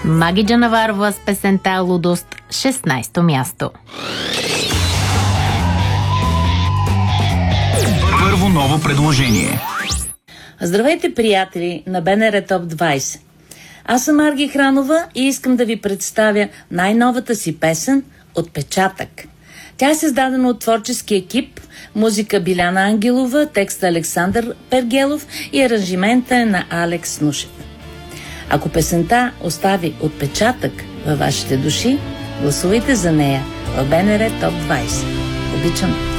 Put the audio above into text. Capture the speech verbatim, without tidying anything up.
Маги Джанаварова с песента "Лудост", шестнайсето място. Първо ново предложение. Здравейте, приятели на БНР Топ двайсет. Аз съм Арги Хранова и искам да ви представя най-новата си песен "Отпечатък". Тя е създадена от творчески екип, музика Биляна Ангелова, текст Александър Пергелов и аранжимента е на Алекс Нушев. Ако песента остави отпечатък във вашите души, гласувайте за нея в БНР Топ двайсет. Обичам!